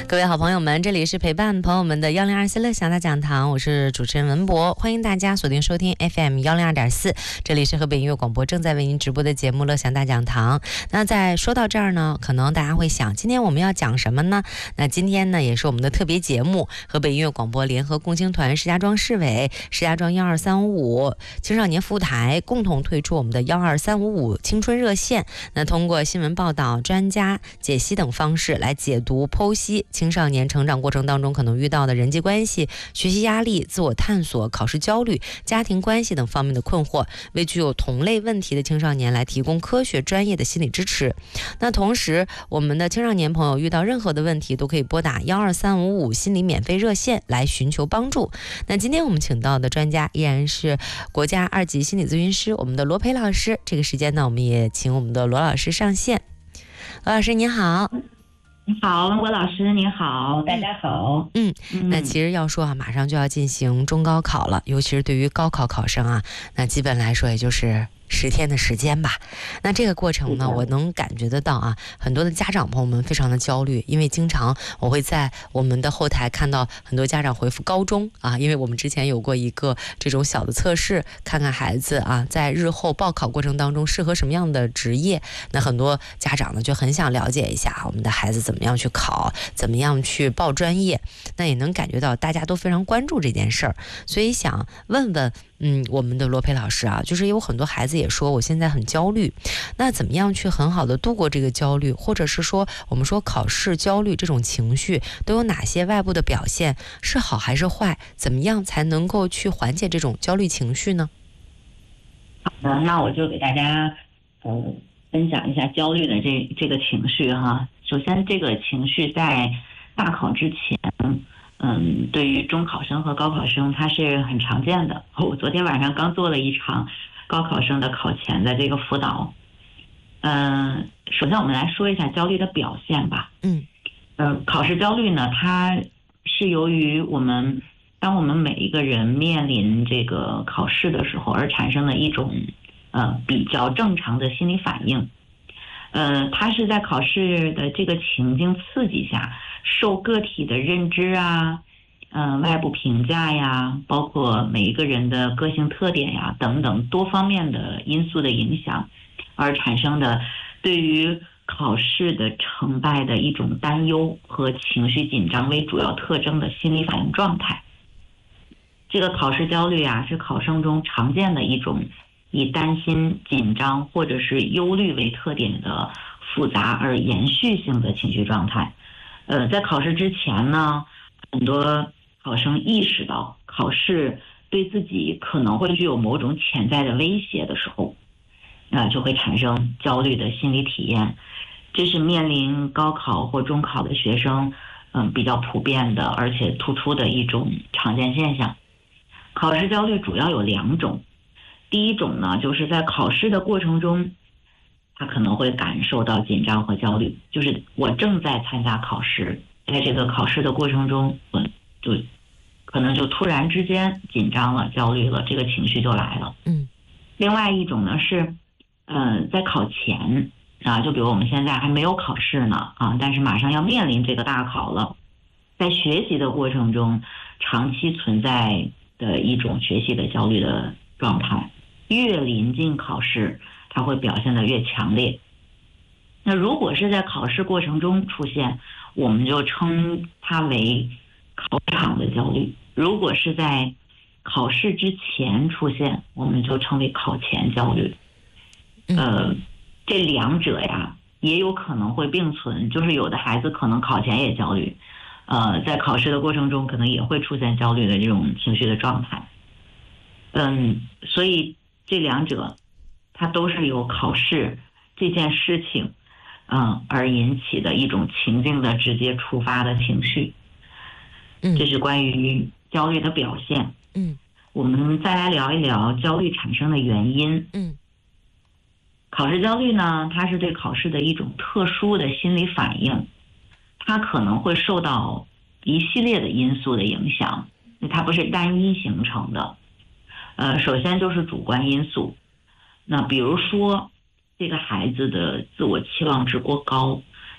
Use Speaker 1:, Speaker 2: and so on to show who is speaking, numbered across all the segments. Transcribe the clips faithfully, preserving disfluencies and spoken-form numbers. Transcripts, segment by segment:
Speaker 1: 各位好朋友们，这里是陪伴朋友们的幺零二四乐享大讲堂，我是主持人文博，欢迎大家锁定收听 F M 幺零二点四，这里是河北音乐广播正在为您直播的节目乐享大讲堂。那在说到这儿呢，可能大家会想，今天我们要讲什么呢？那今天呢，也是我们的特别节目，河北音乐广播联合共青团石家庄市委、石家庄幺二三五五青少年服务台共同推出我们的幺二三五五青春热线。那通过新闻报道、专家解析等方式来解读、剖析青少年成长过程当中可能遇到的人际关系、学习压力、自我探索、考试焦虑、家庭关系等方面的困惑，为具有同类问题的青少年来提供科学专业的心理支持。那同时，我们的青少年朋友遇到任何的问题都可以拨打幺二三五五心理免费热线来寻求帮助。那今天我们请到的专家依然是国家二级心理咨询师我们的罗培老师。这个时间呢，我们也请我们的罗老师上线。罗老师您好。
Speaker 2: 你好，文国老师您好，大家好。
Speaker 1: 嗯，那其实要说啊，马上就要进行中高考了，尤其是对于高考考生啊，那基本来说也就是十天的时间吧。那这个过程呢，我能感觉得到啊，很多的家长朋友们非常的焦虑，因为经常我会在我们的后台看到很多家长回复高中啊，因为我们之前有过一个这种小的测试，看看孩子啊在日后报考过程当中适合什么样的职业。那很多家长呢就很想了解一下我们的孩子怎么样去考，怎么样去报专业。那也能感觉到大家都非常关注这件事儿，所以想问问嗯，我们的罗培老师啊，就是有很多孩子也说我现在很焦虑，那怎么样去很好的度过这个焦虑，或者是说我们说考试焦虑这种情绪都有哪些外部的表现，是好还是坏，怎么样才能够去缓解这种焦虑情绪呢？
Speaker 2: 好的，那我就给大家呃分享一下焦虑的这这个情绪哈。首先，这个情绪在大考之前，嗯，对于中考生和高考生，它是很常见的。我昨天晚上刚做了一场高考生的考前的这个辅导。嗯，首先我们来说一下焦虑的表现吧。
Speaker 1: 嗯，
Speaker 2: 呃，考试焦虑呢，它是由于我们当我们每一个人面临这个考试的时候而产生的一种呃比较正常的心理反应。呃，它是在考试的这个情境刺激下，受个体的认知啊，嗯、呃，外部评价呀，包括每一个人的个性特点呀等等多方面的因素的影响，而产生的对于考试的成败的一种担忧和情绪紧张为主要特征的心理反应状态。这个考试焦虑啊，是考生中常见的一种以担心、紧张或者是忧虑为特点的复杂而延续性的情绪状态。呃，在考试之前呢，很多考生意识到考试对自己可能会具有某种潜在的威胁的时候，呃，就会产生焦虑的心理体验。这是面临高考或中考的学生，嗯，比较普遍的而且突出的一种常见现象。考试焦虑主要有两种。第一种呢，就是在考试的过程中，他可能会感受到紧张和焦虑，就是我正在参加考试，在这个考试的过程中，我就可能就突然之间紧张了、焦虑了，这个情绪就来了。
Speaker 1: 嗯。
Speaker 2: 另外一种呢是，呃，在考前啊，就比如我们现在还没有考试呢啊，但是马上要面临这个大考了，在学习的过程中，长期存在的一种学习的焦虑的状态。越临近考试，它会表现得越强烈。那如果是在考试过程中出现，我们就称它为考场的焦虑；如果是在考试之前出现，我们就称为考前焦虑。呃，这两者呀，也有可能会并存，就是有的孩子可能考前也焦虑，呃，在考试的过程中可能也会出现焦虑的这种情绪的状态。嗯，所以这两者，它都是由考试这件事情，嗯，而引起的一种情境的直接触发的情绪。
Speaker 1: 嗯，
Speaker 2: 这是关于焦虑的表现。
Speaker 1: 嗯，
Speaker 2: 我们再来聊一聊焦虑产生的原因。
Speaker 1: 嗯，
Speaker 2: 考试焦虑呢，它是对考试的一种特殊的心理反应，它可能会受到一系列的因素的影响，它不是单一形成的。呃，首先就是主观因素，那比如说这个孩子的自我期望值过高，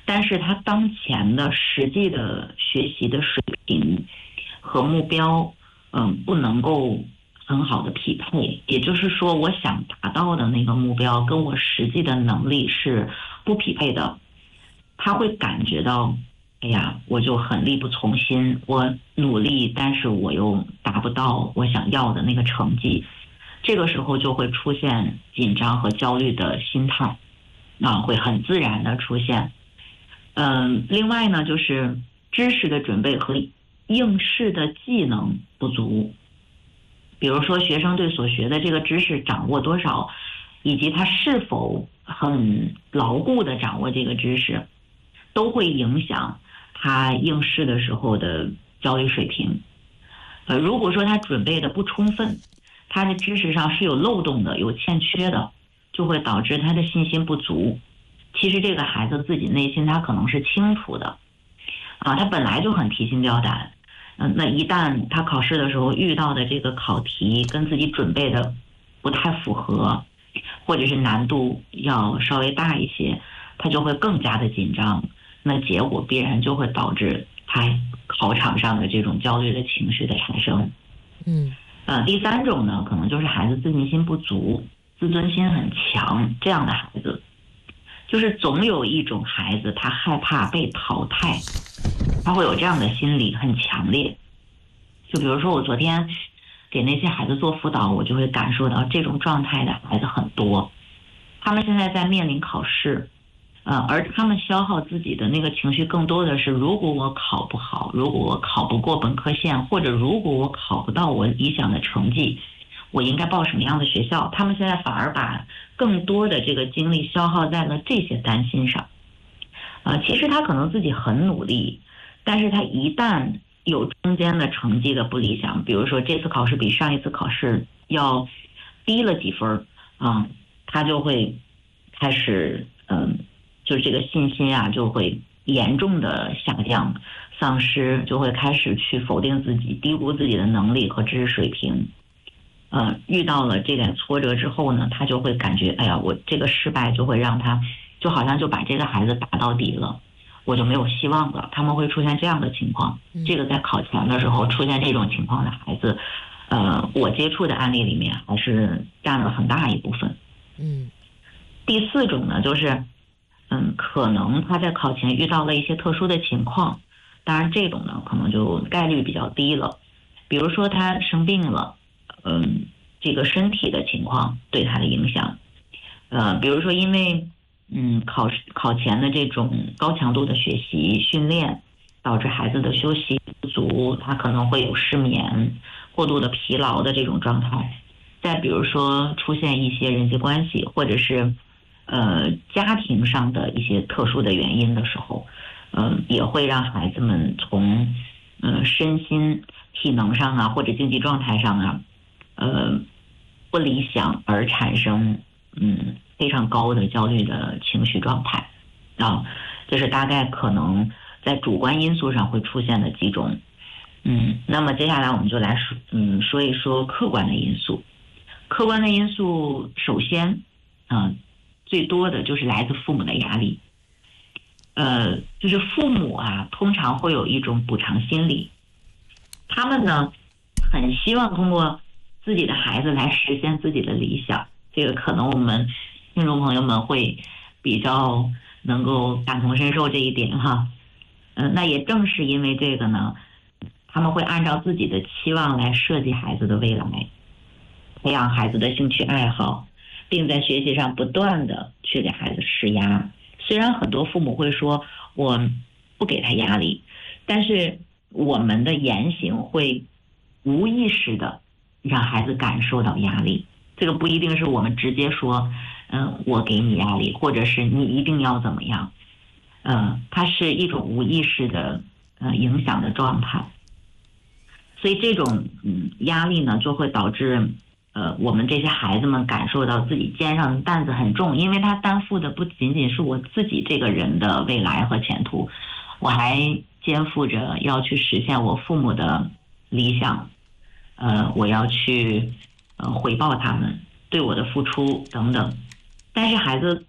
Speaker 2: 但是他当前的实际的学习的水平和目标，嗯，不能够很好的匹配。也就是说，我想达到的那个目标跟我实际的能力是不匹配的。他会感觉到，哎呀，我就很力不从心，我努力，但是我又达不到我想要的那个成绩。这个时候就会出现紧张和焦虑的心态，啊，会很自然的出现。嗯，另外呢，就是知识的准备和应试的技能不足。比如说，学生对所学的这个知识掌握多少，以及他是否很牢固的掌握这个知识，都会影响他应试的时候的焦虑水平。呃，如果说他准备的不充分，他的知识上是有漏洞的、有欠缺的，就会导致他的信心不足。其实这个孩子自己内心他可能是清楚的，啊，他本来就很提心吊胆。嗯，那一旦他考试的时候遇到的这个考题跟自己准备的不太符合，或者是难度要稍微大一些，他就会更加的紧张。那结果必然就会导致他考场上的这种焦虑的情绪的产生。
Speaker 1: 嗯，
Speaker 2: 呃，第三种呢，可能就是孩子自信心不足，自尊心很强，这样的孩子，就是总有一种孩子他害怕被淘汰，他会有这样的心理很强烈。就比如说我昨天给那些孩子做辅导，我就会感受到这种状态的孩子很多。他们现在在面临考试，呃，而他们消耗自己的那个情绪更多的是，如果我考不好，如果我考不过本科线，或者如果我考不到我理想的成绩，我应该报什么样的学校？他们现在反而把更多的这个精力消耗在了这些担心上。啊、呃，其实他可能自己很努力，但是他一旦有中间的成绩的不理想，比如说这次考试比上一次考试要低了几分啊、呃，他就会开始嗯。呃就是这个信心啊，就会严重的下降、丧失，就会开始去否定自己、低估自己的能力和知识水平。呃，遇到了这点挫折之后呢，他就会感觉，哎呀，我这个失败就会让他，就好像就把这个孩子打到底了，我就没有希望了。他们会出现这样的情况。这个在考前的时候出现这种情况的孩子，呃，我接触的案例里面还是占了很大一部分。
Speaker 1: 嗯，
Speaker 2: 第四种呢，就是。嗯，可能他在考前遇到了一些特殊的情况，当然这种呢可能就概率比较低了。比如说他生病了，嗯，这个身体的情况对他的影响，呃，比如说因为嗯考试考前的这种高强度的学习训练，导致孩子的休息不足，他可能会有失眠、过度的疲劳的这种状态。再比如说出现一些人际关系或者是呃，家庭上的一些特殊的原因的时候，嗯、呃，也会让孩子们从呃身心体能上啊，或者经济状态上啊，呃不理想而产生嗯非常高的焦虑的情绪状态啊，这是大概可能在主观因素上会出现的几种。嗯，那么接下来我们就来说嗯说一说客观的因素。客观的因素，首先啊。呃最多的就是来自父母的压力，呃，就是父母啊，通常会有一种补偿心理，他们呢，很希望通过自己的孩子来实现自己的理想。这个可能我们听众朋友们会比较能够感同身受这一点哈。嗯、呃，那也正是因为这个呢，他们会按照自己的期望来设计孩子的未来，培养孩子的兴趣爱好。并在学习上不断的去给孩子施压。虽然很多父母会说我不给他压力，但是我们的言行会无意识的让孩子感受到压力。这个不一定是我们直接说嗯、呃，我给你压力，或者是你一定要怎么样。嗯、呃，它是一种无意识的呃影响的状态。所以这种嗯压力呢，就会导致呃，我们这些孩子们感受到自己肩上的担子很重，因为他担负的不仅仅是我自己这个人的未来和前途，我还肩负着要去实现我父母的理想，呃，我要去呃回报他们对我的付出等等。但是孩子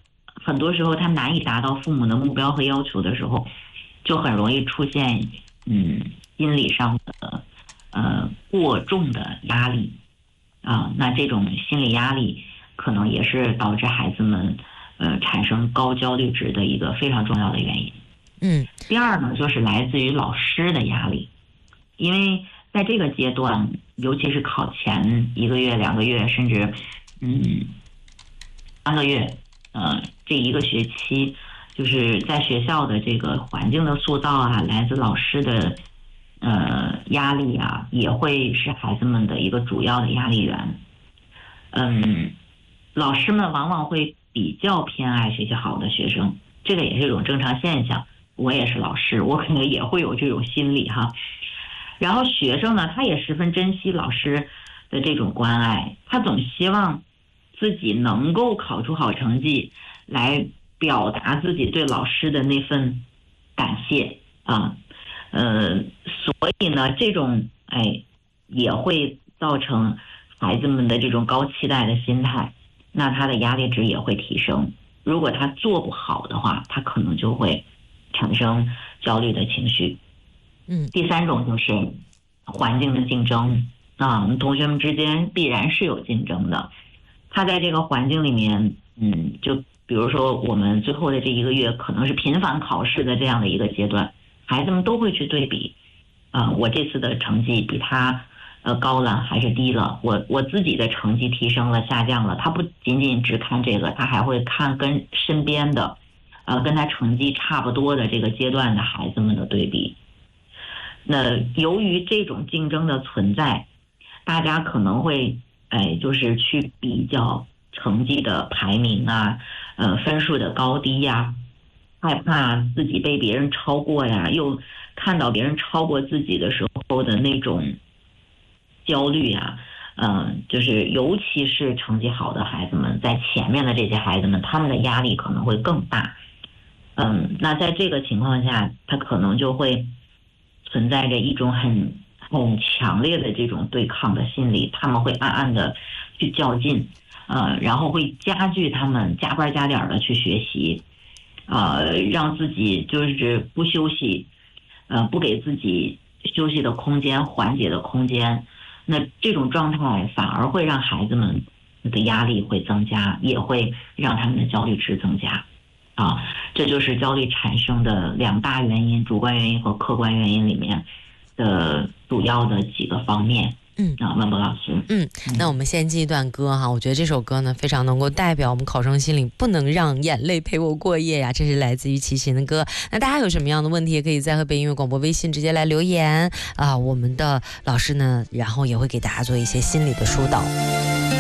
Speaker 2: 很多时候他难以达到父母的目标和要求的时候，就很容易出现嗯心理上的呃过重的压力啊，那这种心理压力可能也是导致孩子们呃产生高焦虑值的一个非常重要的原因。
Speaker 1: 嗯，
Speaker 2: 第二呢，就是来自于老师的压力，因为在这个阶段，尤其是考前一个月、两个月，甚至嗯三个月，呃，这一个学期，就是在学校的这个环境的塑造啊，来自老师的呃压力啊，也会是孩子们的一个主要的压力源。嗯，老师们往往会比较偏爱学习好的学生，这个也是一种正常现象。我也是老师，我可能也会有这种心理哈。然后学生呢，他也十分珍惜老师的这种关爱，他总希望自己能够考出好成绩，来表达自己对老师的那份感谢啊。呃，所以呢，这种哎也会造成孩子们的这种高期待的心态，那他的压力值也会提升。如果他做不好的话，他可能就会产生焦虑的情绪。
Speaker 1: 嗯，
Speaker 2: 第三种就是环境的竞争啊，同学们之间必然是有竞争的。他在这个环境里面，嗯，就比如说我们最后的这一个月可能是频繁考试的这样的一个阶段，孩子们都会去对比，啊，我这次的成绩比他呃高了还是低了？我我自己的成绩提升了下降了？他不仅仅只看这个，他还会看跟身边的。呃，跟他成绩差不多的这个阶段的孩子们的对比，那由于这种竞争的存在，大家可能会，哎，就是去比较成绩的排名啊，呃，分数的高低呀，害怕自己被别人超过呀，又看到别人超过自己的时候的那种焦虑呀，嗯、呃，就是尤其是成绩好的孩子们，在前面的这些孩子们，他们的压力可能会更大。嗯，那在这个情况下，他可能就会存在着一种很很强烈的这种对抗的心理，他们会暗暗的去较劲，呃，然后会加剧他们加班加点的去学习，呃，让自己就是不休息，呃，不给自己休息的空间、缓解的空间，那这种状态反而会让孩子们的压力会增加，也会让他们的焦虑值增加。啊，这就是焦虑产生的两大原因，主观原因和客观原因里面的主要的几个方面。嗯，啊，文博老师，
Speaker 1: 嗯，那我们先进一段歌哈，我觉得这首歌呢非常能够代表我们考生心里不能让眼泪陪我过夜呀，这是来自于齐秦的歌。那大家有什么样的问题，也可以在河北音乐广播微信直接来留言啊，我们的老师呢，然后也会给大家做一些心理的疏导。